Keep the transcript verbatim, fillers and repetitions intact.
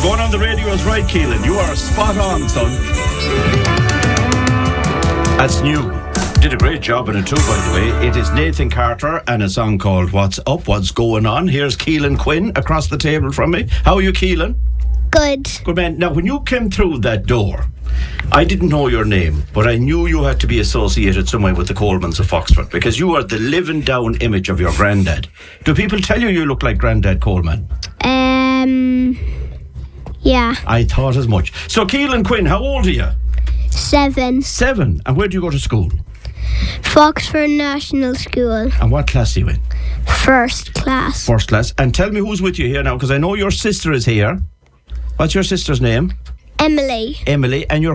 You're going on the radio is right, Keelan. You are spot on, son. That's new. Did a great job in it too, by the way. It is Nathan Carter and a song called What's Up, What's Going On. Here's Keelan Quinn across the table from me. How are you, Keelan? Good. Good man. Now, when you came through that door, I didn't know your name, but I knew you had to be associated some way with the Colemans of Foxford, because you are the living down image of your granddad. Do people tell you you look like Granddad Coleman? Um, yeah. I thought as much. So, Keelan Quinn, how old are you? Seven. Seven. And where do you go to school? Foxford National School. And what class are you in? First class. First class. And tell me who's with you here now, because I know your sister is here. What's your sister's name? Emily. Emily. And your